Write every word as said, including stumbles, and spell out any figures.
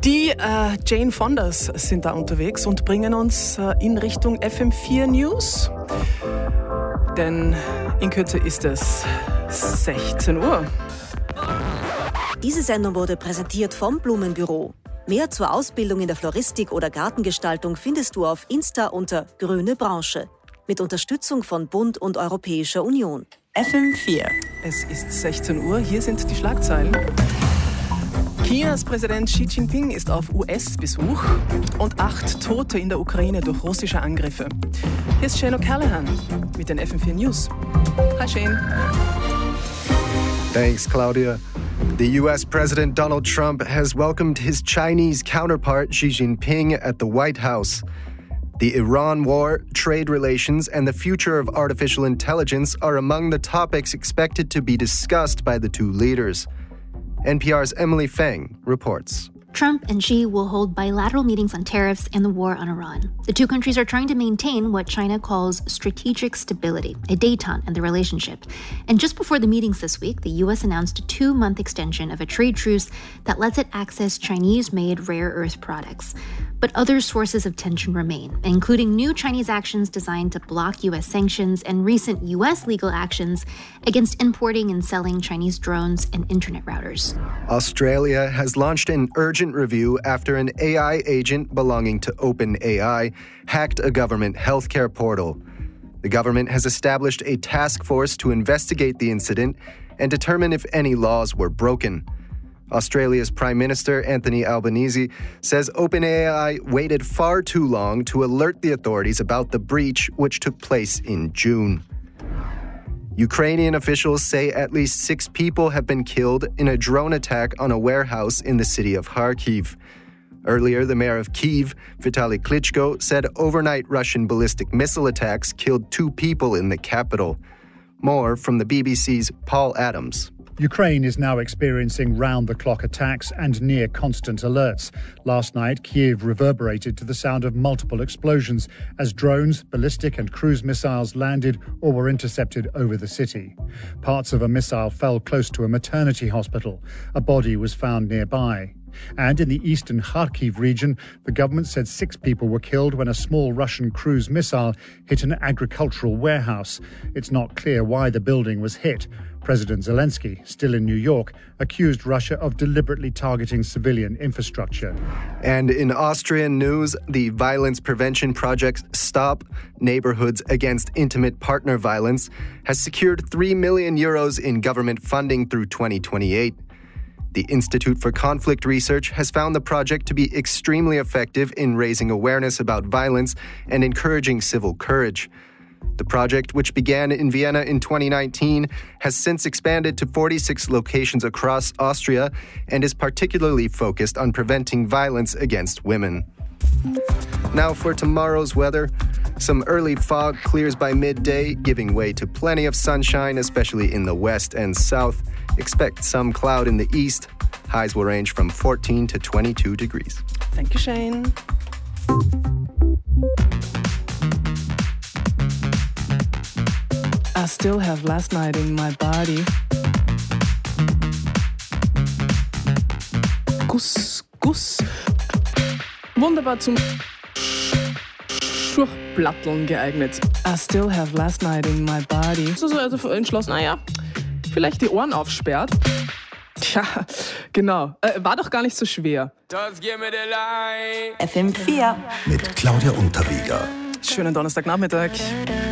Die äh, Jane Fondas sind da unterwegs und bringen uns äh, in Richtung F M vier News. Denn in Kürze ist es sechzehn Uhr. Diese Sendung wurde präsentiert vom Blumenbüro. Mehr zur Ausbildung in der Floristik oder Gartengestaltung findest du auf Insta unter Grüne Branche. Mit Unterstützung von Bund und Europäischer Union. F M vier. Es ist sechzehn Uhr, hier sind die Schlagzeilen. Chinas Präsident Xi Jinping ist auf U S-Besuch und acht Tote in der Ukraine durch russische Angriffe. Hier ist Shane O'Callaghan mit den F M vier News. Hi Shane. Thanks, Claudia. The U S President Donald Trump has welcomed his Chinese counterpart Xi Jinping at the White House. The Iran war, trade relations, and the future of artificial intelligence are among the topics expected to be discussed by the two leaders. N P R's Emily Feng reports. Trump and Xi will hold bilateral meetings on tariffs and the war on Iran. The two countries are trying to maintain what China calls strategic stability, a détente in the relationship. And just before the meetings this week, the U S announced a two-month extension of a trade truce that lets it access Chinese-made rare earth products. But other sources of tension remain, including new Chinese actions designed to block U S sanctions and recent U S legal actions against importing and selling Chinese drones and internet routers. Australia has launched an urgent review after an A I agent belonging to OpenAI hacked a government healthcare portal. The government has established a task force to investigate the incident and determine if any laws were broken. Australia's Prime Minister Anthony Albanese says OpenAI waited far too long to alert the authorities about the breach, which took place in June. Ukrainian officials say at least six people have been killed in a drone attack on a warehouse in the city of Kharkiv. Earlier, the mayor of Kyiv, Vitaly Klitschko, said overnight Russian ballistic missile attacks killed two people in the capital. More from the B B C's Paul Adams. Ukraine is now experiencing round-the-clock attacks and near-constant alerts. Last night, Kyiv reverberated to the sound of multiple explosions as drones, ballistic and cruise missiles landed or were intercepted over the city. Parts of a missile fell close to a maternity hospital. A body was found nearby. And in the eastern Kharkiv region, the government said six people were killed when a small Russian cruise missile hit an agricultural warehouse. It's not clear why the building was hit. President Zelensky, still in New York, accused Russia of deliberately targeting civilian infrastructure. And in Austrian news, the violence prevention project Stop Neighborhoods Against Intimate Partner Violence has secured three million euros in government funding through twenty twenty-eight. The Institute for Conflict Research has found the project to be extremely effective in raising awareness about violence and encouraging civil courage. The project, which began in Vienna in twenty nineteen, has since expanded to forty-six locations across Austria and is particularly focused on preventing violence against women. Now for tomorrow's weather. Some early fog clears by midday, giving way to plenty of sunshine, especially in the west and south. Expect some cloud in the east. Highs will range from fourteen to twenty-two degrees. Thank you, Shane. I still have last night in my body. Guss, Guss. Wunderbar zum Schurchplatteln geeignet. I still have last night in my body. So, so also entschlossen, naja, vielleicht die Ohren aufsperrt. Tja, genau. Äh, war doch gar nicht so schwer. F M vier mit Claudia Unterweger. Schönen Donnerstagnachmittag.